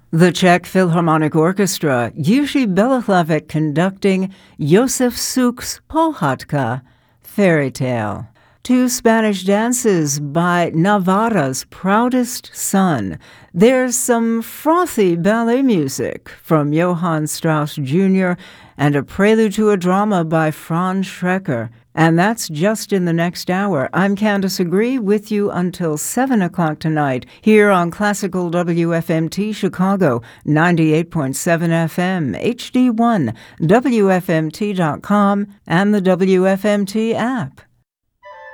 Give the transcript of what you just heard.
The Czech Philharmonic Orchestra, Jiří Belohlavek conducting Josef Suk's Pohádka, Fairy Tale. Two Spanish dances by Navarra's proudest son. There's some frothy ballet music from Johann Strauss Jr. and a prelude to a drama by Franz Schreker. And that's just in the next hour. I'm Candace Agree with you until 7 o'clock tonight here on Classical WFMT Chicago, 98.7 FM, HD1, WFMT.com, and the WFMT app.